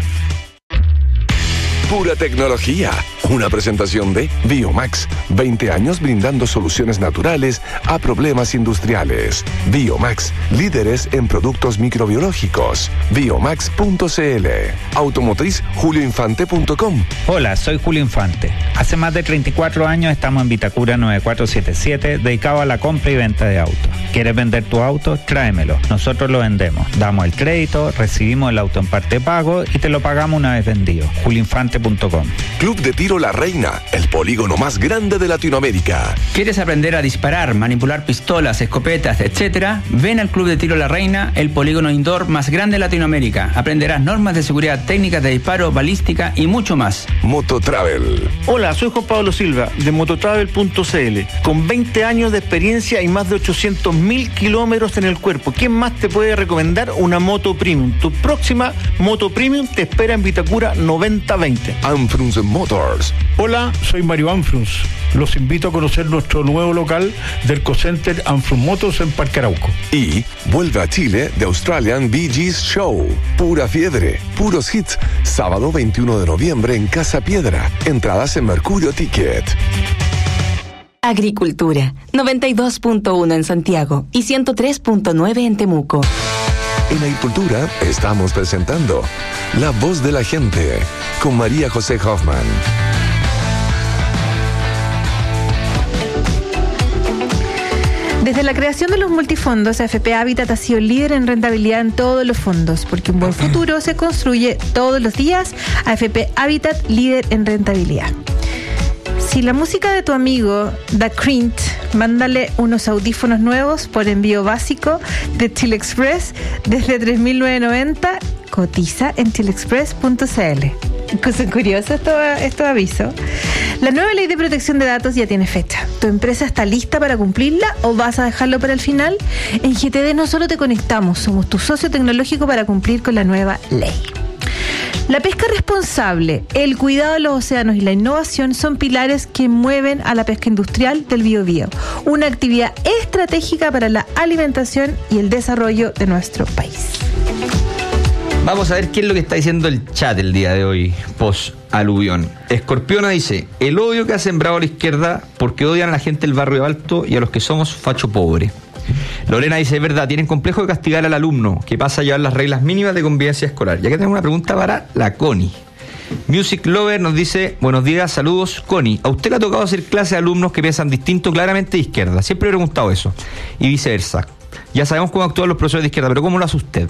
Pura tecnología. Una presentación de Biomax. 20 años brindando soluciones naturales a problemas industriales. Biomax. Líderes en productos microbiológicos. Biomax.cl. Automotriz julioinfante.com. Hola, soy Julio Infante. Hace más de 34 años estamos en Vitacura 9477, dedicado a la compra y venta de autos. ¿Quieres vender tu auto? Tráemelo. Nosotros lo vendemos. Damos el crédito, recibimos el auto en parte de pago y te lo pagamos una vez vendido. julioinfante.com. Club de Tiro La Reina, el polígono más grande de Latinoamérica. ¿Quieres aprender a disparar, manipular pistolas, escopetas, etcétera? Ven al Club de Tiro La Reina, el polígono indoor más grande de Latinoamérica. Aprenderás normas de seguridad, técnicas de disparo, balística y mucho más. Mototravel. Hola, soy Juan Pablo Silva de mototravel.cl. Con 20 años de experiencia y más de 800.000 kilómetros en el cuerpo. ¿Quién más te puede recomendar una moto premium? Tu próxima moto premium te espera en Vitacura 9020. Anfrus Motors. Hola, soy Mario Anfrus. Los invito a conocer nuestro nuevo local del Ecocenter Anfrus Motors en Parque Arauco. Y vuelve a Chile The Australian Bee Gees Show. Pura fiebre, puros hits. Sábado 21 de noviembre en Casa Piedra. Entradas en Mercurio Ticket. Agricultura, 92.1 en Santiago y 103.9 en Temuco. En Agricultura estamos presentando La Voz de la Gente con María José Hoffman. Desde la creación de los multifondos, AFP Habitat ha sido líder en rentabilidad en todos los fondos, porque un buen futuro se construye todos los días. AFP Habitat, líder en rentabilidad. Si la música de tu amigo da cringe, mándale unos audífonos nuevos por envío básico de Chile Express desde 3.990. Cotiza en chilexpress.cl. Cosa curiosa esto aviso. La nueva ley de protección de datos ya tiene fecha. ¿Tu empresa está lista para cumplirla o vas a dejarlo para el final? En GTD no solo te conectamos, somos tu socio tecnológico para cumplir con la nueva ley. La pesca responsable, el cuidado de los océanos y la innovación son pilares que mueven a la pesca industrial del Biobío, una actividad estratégica para la alimentación y el desarrollo de nuestro país. Vamos a ver qué es lo que está diciendo el chat el día de hoy, post-aluvión. Escorpiona dice: el odio que ha sembrado la izquierda porque odian a la gente del barrio alto y a los que somos facho pobre. Lorena dice: es verdad, tienen complejo de castigar al alumno que pasa a llevar las reglas mínimas de convivencia escolar. Ya que tenemos una pregunta para la Connie. Music Lover nos dice: buenos días, saludos. Connie, ¿a usted le ha tocado hacer clase a alumnos que piensan distinto, claramente de izquierda? Siempre he preguntado eso. Y viceversa. Ya sabemos cómo actúan los profesores de izquierda, pero ¿cómo lo hace usted?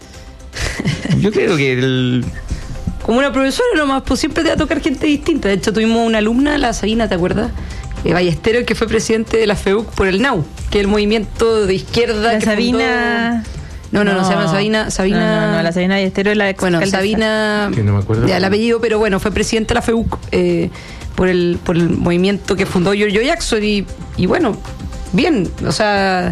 Yo creo que como una profesora nomás, pues siempre te va a tocar gente distinta. De hecho, tuvimos una alumna, la Sabina, ¿te acuerdas? Ballesteros, que fue presidente de la FEUC por el NAU, que es el movimiento de izquierda. La que Sabina... No, se llama Sabina. No, la Sabina Ballesteros es la de... Bueno, Sabina... Que no me acuerdo. Ya el apellido, pero bueno, fue presidente de la FEUC por el movimiento que fundó Giorgio Jackson y bueno, bien, o sea...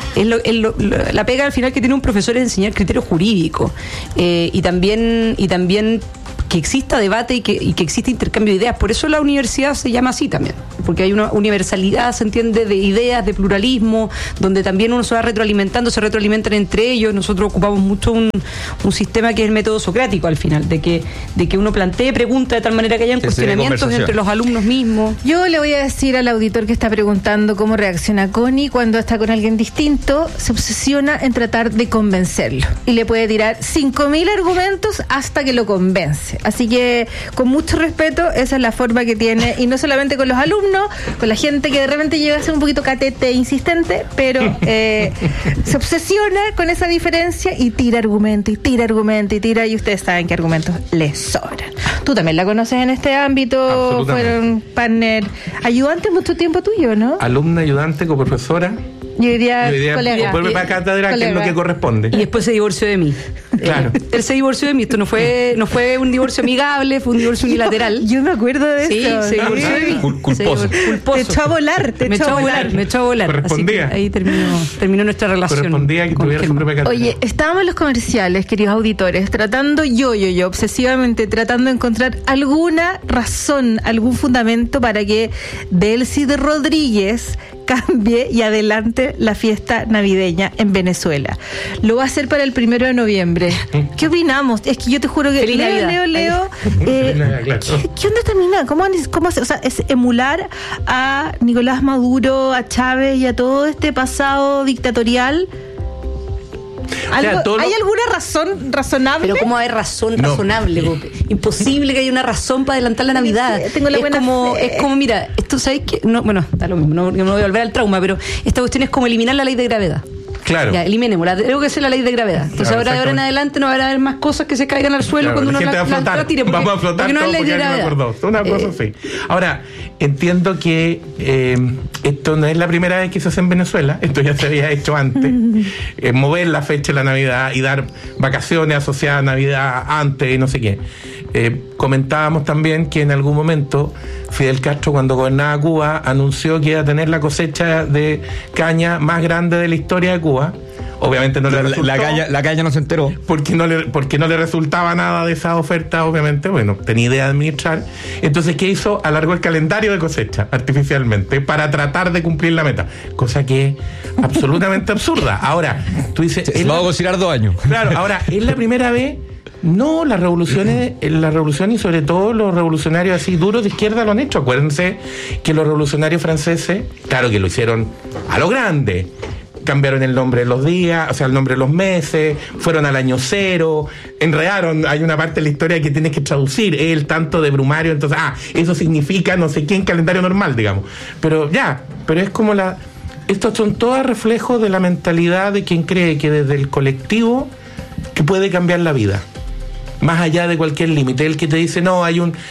la pega al final que tiene un profesor es enseñar criterio jurídico y también que exista debate y que exista intercambio de ideas. Por eso la universidad se llama así también, porque hay una universalidad, se entiende, de ideas, de pluralismo, donde también uno se va retroalimentando, se retroalimentan entre ellos. Nosotros ocupamos mucho un sistema que es el método socrático al final, de que uno plantee preguntas de tal manera que hayan cuestionamientos entre los alumnos mismos. Yo le voy a decir al auditor que está preguntando cómo reacciona Connie cuando está con alguien distinto, se obsesiona en tratar de convencerlo y le puede tirar 5.000 argumentos hasta que lo convence. Así que, con mucho respeto, esa es la forma que tiene, y no solamente con los alumnos, con la gente que de repente llega a ser un poquito catete e insistente, pero se obsesiona con esa diferencia y tira argumento, y ustedes saben qué argumentos les sobran. Tú también la conoces en este ámbito, fueron partner, ayudante mucho tiempo tuyo, ¿no? Alumna, ayudante, coprofesora. Yo diría colega. Vuelve para cátedra, que es lo que corresponde. Y después se divorció de mí. Claro. Él se divorció de mí. Esto no fue un divorcio amigable, fue un divorcio unilateral. Yo me acuerdo de eso. Sí, se divorció de mí. Culposo. Te echó a volar. Me echó a volar. Correspondía. Así que ahí terminó nuestra relación. Correspondía que tuviera su propia cátedra. Oye, estábamos en los comerciales, queridos auditores, tratando obsesivamente tratando de encontrar alguna razón, algún fundamento para que Delcy Rodríguez cambie y adelante la fiesta navideña en Venezuela. Lo va a hacer para el 1 de noviembre. ¿Qué opinamos? Es que yo te juro que Leo. ¿Qué onda termina? ¿Cómo o sea, es emular a Nicolás Maduro, a Chávez y a todo este pasado dictatorial? ¿Hay alguna razón razonable? Pero ¿cómo hay razón razonable? Imposible que haya una razón para adelantar la Navidad. Tengo la buena fe. Es como, mira, esto, ¿sabes qué? No, bueno, da lo mismo, no me voy a volver al trauma, pero esta cuestión es como eliminar la ley de gravedad. Claro. Ya, eliminemos, tengo que ser la ley de gravedad. Entonces claro, ahora de ahora en adelante no va a haber más cosas que se caigan al suelo cuando uno la tire. Vamos a flotar porque no todo, hay ley de porque gravedad. Una cosa así. Ahora, entiendo que esto no es la primera vez que se hace en Venezuela, esto ya se había hecho antes. Mover la fecha de la Navidad y dar vacaciones asociadas a Navidad antes y no sé qué. Comentábamos también que en algún momento Fidel Castro, cuando gobernaba Cuba, anunció que iba a tener la cosecha de caña más grande de la historia de Cuba. Obviamente no le resultó. La caña no se enteró. Porque no le resultaba nada de esa oferta, obviamente. Bueno, tenía idea de administrar. Entonces, ¿qué hizo? Alargó el calendario de cosecha artificialmente para tratar de cumplir la meta. Cosa que es absolutamente absurda. Ahora, tú dices... Se va a cocinar 2 años. Claro, ahora, ¿es la primera vez? No, la revolución y sobre todo los revolucionarios así duros de izquierda lo han hecho. Acuérdense que los revolucionarios franceses, claro que lo hicieron a lo grande. Cambiaron el nombre de los días, o sea, el nombre de los meses, fueron al año 0, enredaron, hay una parte de la historia que tienes que traducir, el tanto de Brumario, entonces, eso significa no sé qué en calendario normal, digamos. Pero es como estos son todos reflejos de la mentalidad de quien cree que desde el colectivo que puede cambiar la vida, más allá de cualquier límite. El que te dice, no, hay un...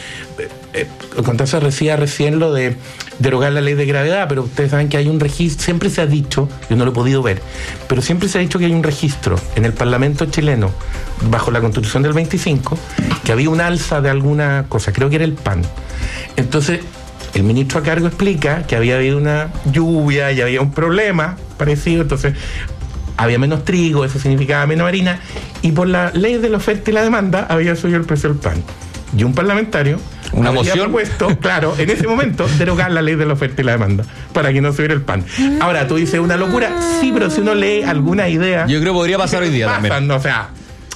Contaza decía recién lo de derogar la ley de gravedad, pero ustedes saben que hay un registro, siempre se ha dicho, yo no lo he podido ver, pero siempre se ha dicho que hay un registro en el Parlamento chileno, bajo la Constitución del 25, que había un alza de alguna cosa, creo que era el pan. Entonces, el ministro a cargo explica que había habido una lluvia y había un problema parecido, entonces había menos trigo, eso significaba menos harina, y por la ley de la oferta y la demanda había subido el precio del pan. Y un parlamentario una había moción propuesto, claro, en ese momento, derogar la ley de la oferta y la demanda para que no subiera el pan. Ahora, tú dices, una locura, sí, pero si uno lee alguna idea... Yo creo que podría pasar hoy día también. O sea,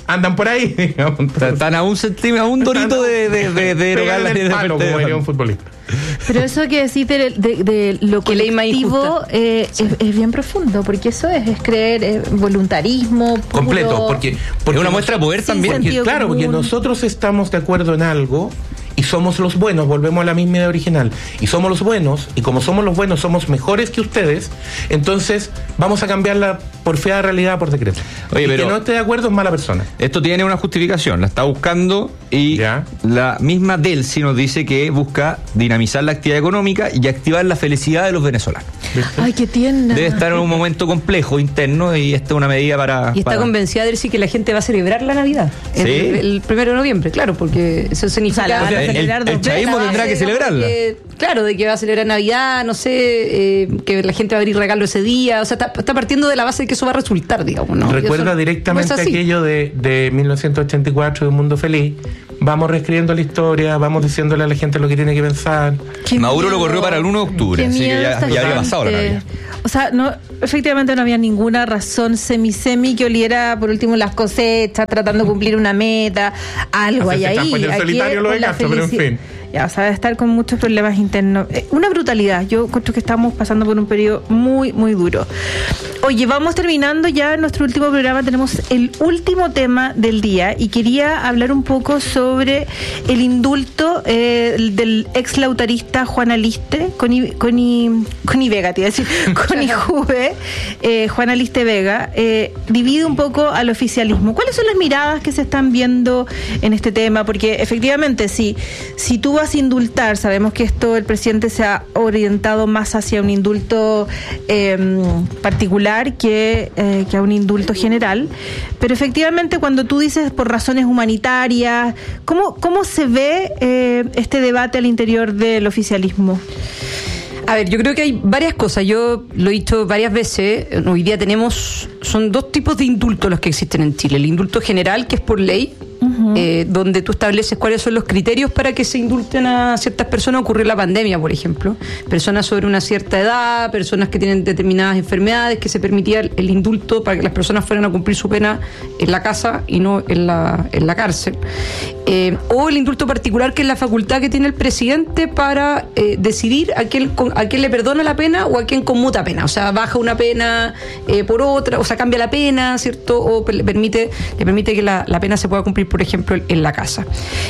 andan por ahí, digamos. Están a un centímetro, a un dorito de derogar la ley de palo, como diría un futbolista. Pero eso que decís de lo colectivo es bien profundo, porque eso es creer voluntarismo puro, completo, porque es una muestra de poder también. Claro, porque nosotros estamos de acuerdo en algo y somos los buenos, volvemos a la misma idea original, y somos los buenos, y como somos los buenos somos mejores que ustedes, entonces vamos a cambiar la porfiada realidad por decreto. Oye, y pero que no esté de acuerdo es mala persona. Esto tiene una justificación, la está buscando, y la misma Delcy nos dice que busca dinamizar la actividad económica y activar la felicidad de los venezolanos. Ay, qué tierna. Debe estar en un momento complejo interno, y esta es una medida para... Y está convencida de decir que la gente va a celebrar la Navidad el 1 de noviembre, claro, porque eso significa... el chavismo tendrá que celebrarla. Claro, de que va a celebrar Navidad, no sé, que la gente va a abrir regalos ese día, o sea, está partiendo de la base de que eso va a resultar, digamos, ¿no? Recuerda directamente aquello de 1984, de Un Mundo Feliz. Vamos reescribiendo la historia, vamos diciéndole a la gente lo que tiene que pensar. Maduro lo corrió para el 1 de octubre, así que ya había pasado la Navidad. O sea, efectivamente no había ninguna razón semi que oliera, por último, las cosechas, tratando de cumplir una meta, algo hay ahí. Solitario lo de Castro, pero en fin. Ya, o sea, de estar con muchos problemas internos. Una brutalidad. Yo encuentro que estamos pasando por un periodo muy, muy duro. Oye, vamos terminando ya nuestro último programa. Tenemos el último tema del día y quería hablar un poco sobre el indulto del ex lautarista Juan Aliste, Connie Vega, te iba a decir, Connie Juve, Juan Aliste Vega, divide un poco al oficialismo. ¿Cuáles son las miradas que se están viendo en este tema? Porque efectivamente, si tú vas a indultar, sabemos que el presidente se ha orientado más hacia un indulto particular que a un indulto general, pero efectivamente cuando tú dices por razones humanitarias, ¿cómo se ve este debate al interior del oficialismo? A ver, yo creo que hay varias cosas. Yo lo he dicho varias veces. Hoy día son dos tipos de indultos los que existen en Chile. El indulto general, que es por ley, donde tú estableces cuáles son los criterios para que se indulten a ciertas personas. Ocurrió la pandemia, por ejemplo. Personas sobre una cierta edad, personas que tienen determinadas enfermedades, que se permitía el indulto para que las personas fueran a cumplir su pena en la casa y no en la cárcel. O el indulto particular, que es la facultad que tiene el presidente para decidir a quién le perdona la pena o a quién conmuta pena. O sea, baja una pena por otra, o sea, cambia la pena, ¿cierto? O le permite que la pena se pueda cumplir, por ejemplo, en la casa.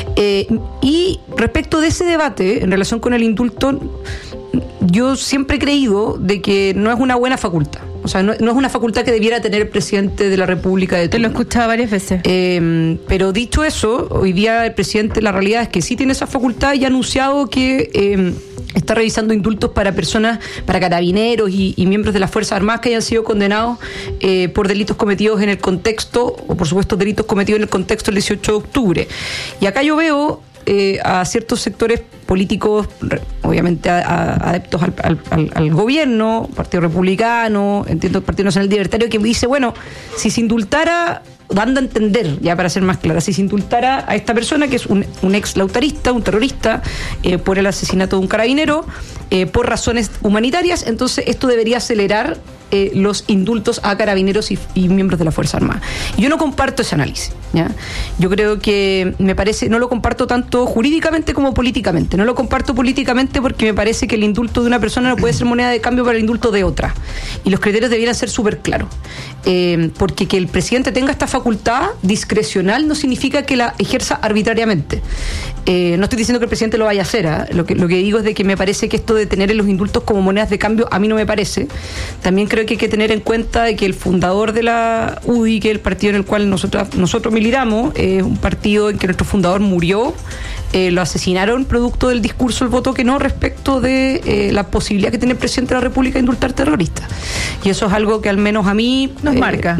Y respecto de ese debate, en relación con el indulto, yo siempre he creído de que no es una buena facultad. O sea, no es una facultad que debiera tener el presidente de la República de turno. Te lo he escuchado varias veces. Pero dicho eso, hoy día el presidente, la realidad es que sí tiene esa facultad y ha anunciado que está revisando indultos para personas, para carabineros y miembros de las Fuerzas Armadas que hayan sido condenados por delitos cometidos en el contexto, o por supuesto delitos cometidos en el contexto del 18 de octubre. Y acá yo veo a ciertos sectores políticos, obviamente adeptos al gobierno, Partido Republicano, entiendo el Partido Nacional Libertario, que dice, bueno, si se indultara, dando a entender, ya para ser más clara, si se indultara a esta persona, que es un ex lautarista, un terrorista, por el asesinato de un carabinero, por razones humanitarias, entonces esto debería acelerar los indultos a carabineros y miembros de la Fuerza Armada. Y yo no comparto ese análisis, ¿ya? Yo creo que no lo comparto tanto jurídicamente como políticamente. No lo comparto políticamente porque me parece que el indulto de una persona no puede ser moneda de cambio para el indulto de otra. Y los criterios debieran ser súper claros. Porque que el presidente tenga esta facultad discrecional no significa que la ejerza arbitrariamente. No estoy diciendo que el presidente lo vaya a hacer, ¿eh? Lo que digo es de que me parece que esto de tener los indultos como monedas de cambio a mí no me parece. También creo que hay que tener en cuenta de que el fundador de la UDI, que es el partido en el cual nosotros militamos, es un partido en que nuestro fundador murió, lo asesinaron producto del discurso el voto que no respecto de la posibilidad que tiene el presidente de la República de indultar terroristas. Y eso es algo que al menos a mí nos marca.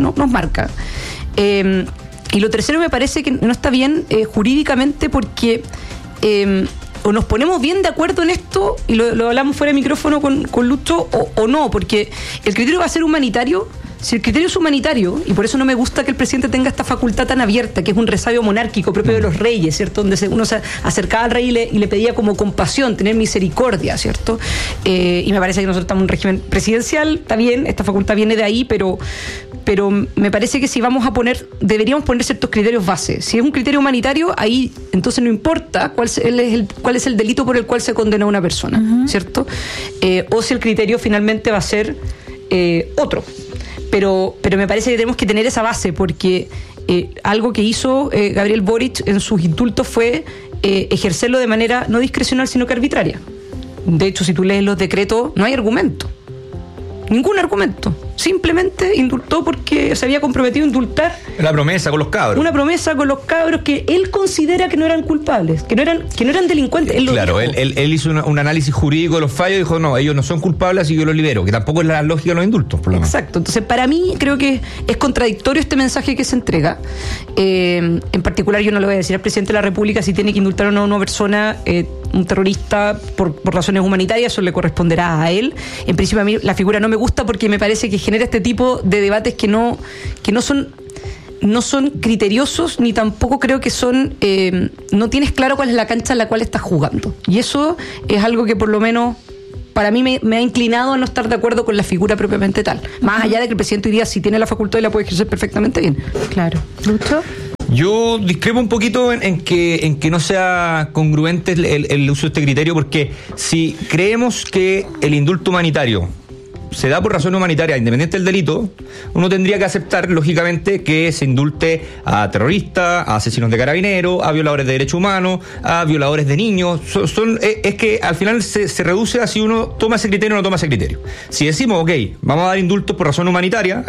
Y lo tercero, me parece que no está bien jurídicamente porque o nos ponemos bien de acuerdo en esto y lo hablamos fuera de micrófono con Lucho o no, porque el criterio va a ser humanitario. Si el criterio es humanitario, y por eso no me gusta que el presidente tenga esta facultad tan abierta, que es un resabio monárquico propio de los reyes, ¿cierto? Donde uno se acercaba al rey y le pedía como compasión, tener misericordia, ¿cierto? Y me parece que nosotros estamos en un régimen presidencial, está bien, esta facultad viene de ahí, pero pero me parece que si deberíamos poner ciertos criterios base. Si es un criterio humanitario, ahí entonces no importa cuál es el delito por el cual se condena a una persona, ¿cierto? O si el criterio finalmente va a ser otro. Pero me parece que tenemos que tener esa base, porque algo que hizo Gabriel Boric en sus indultos fue ejercerlo de manera no discrecional, sino que arbitraria. De hecho, si tú lees los decretos, no hay argumento. Ningún argumento. Simplemente indultó porque se había comprometido a indultar. La promesa con los cabros. Una promesa con los cabros que él considera que no eran culpables, que no eran delincuentes. Él hizo un análisis jurídico de los fallos y dijo, no, ellos no son culpables, así que yo los libero, que tampoco es la lógica de los indultos, por lo menos. Exacto. Entonces, para mí, creo que es contradictorio este mensaje que se entrega. En particular, yo no le voy a decir al presidente de la República si tiene que indultar o no a una persona, un terrorista, por razones humanitarias, eso le corresponderá a él. En principio, a mí la figura no me gusta porque me parece que genera este tipo de debates que no son criteriosos, ni tampoco creo que son no tienes claro cuál es la cancha en la cual estás jugando, y eso es algo que por lo menos para mí me ha inclinado a no estar de acuerdo con la figura propiamente tal, más allá de que el presidente hoy día si tiene la facultad y la puede ejercer perfectamente bien. Claro. ¿Lucho? Yo discrepo un poquito en que no sea congruente el uso de este criterio, porque si creemos que el indulto humanitario se da por razón humanitaria, independiente del delito, uno tendría que aceptar, lógicamente, que se indulte a terroristas, a asesinos de carabineros, a violadores de derechos humanos, a violadores de niños. Es que al final se reduce a si uno toma ese criterio o no toma ese criterio. Si decimos, ok, vamos a dar indultos por razón humanitaria,